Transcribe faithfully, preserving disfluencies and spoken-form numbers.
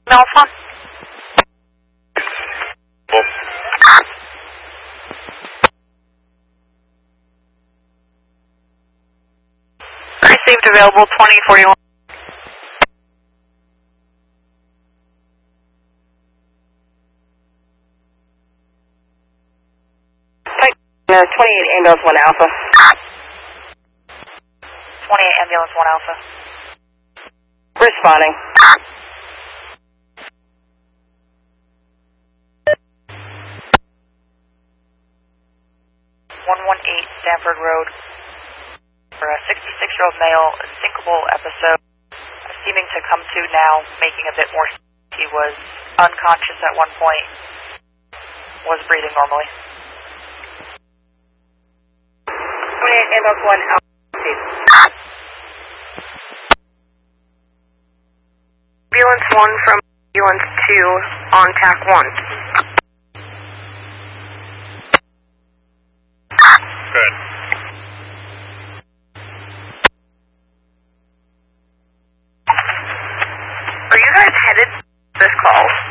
Alpha. Well, Received available twenty forty-one. Uh, twenty-eight ambulance one Alpha. twenty-eight ambulance one Alpha. Responding. one one eight Stanford Road. For a sixty-six-year-old male, a syncopal episode, seeming to come to now, making a bit more sense. He was unconscious at one point, was breathing normally. twenty-eight ambulance one Alpha. Ambulance one from ambulance two on T A C one. good. Are you guys headed to this call?